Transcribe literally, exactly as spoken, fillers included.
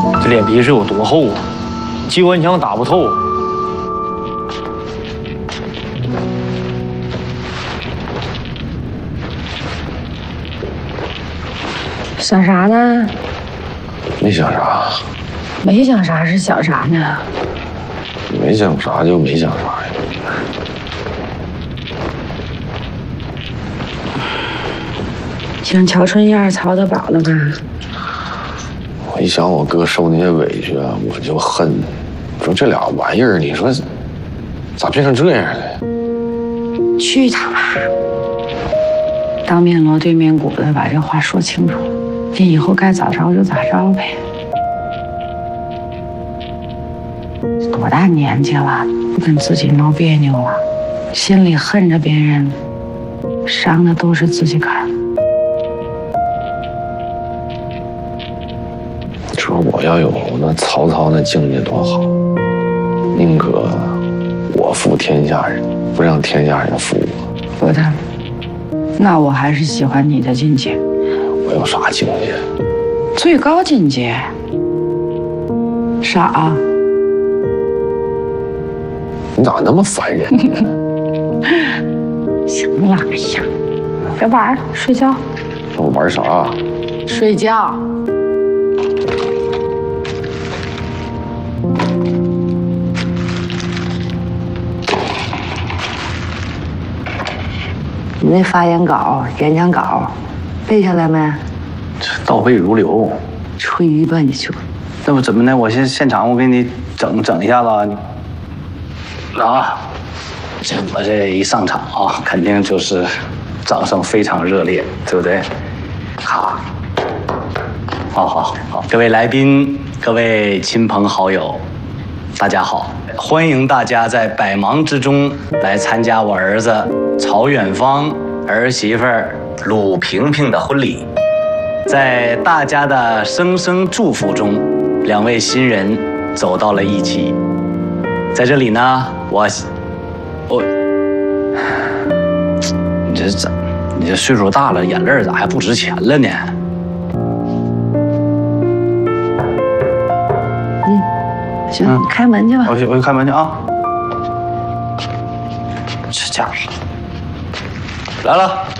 这脸皮是有多厚啊？机关枪打不透。 想啥呢？ 没想啥。 没想啥是想啥呢？ 没想啥就没想啥呀。 想乔春燕曹德宝了吧？ 我一想我哥受那些委屈啊，我就恨。说这俩玩意儿，你说咋变成这样了？ 去他妈！当面锣对面鼓的把这话说清楚，这以后该咋着就咋着呗。多大年纪了，不跟自己闹别扭了，心里恨着别人，伤的都是自己个儿。 说我要有那曹操那境界多好，宁可我负天下人，不让天下人负我。 不的，那我还是喜欢你的境界。 我有啥境界？ 最高境界。傻。 你咋那么烦人呢？ 行了，哎呀，别玩，睡觉。 我玩啥？ 睡觉。你那发言稿、演讲稿背下来没？ 倒背如流。 吹吧你就。 那不怎么的？我现现场我给你整整一下子。啊，这我这一上场啊，肯定就是掌声非常热烈，对不对？好，好好好，各位来宾，各位亲朋好友，大家好，欢迎大家在百忙之中来参加我儿子曹远芳儿媳妇鲁萍萍的婚礼。在大家的声声祝福中，两位新人走到了一起。在这里呢，我，我，你这咋，你这岁数大了，眼泪咋还不值钱了呢？ 嗯，行，嗯、开门去吧。 我去，我去开门去啊。这家伙来了。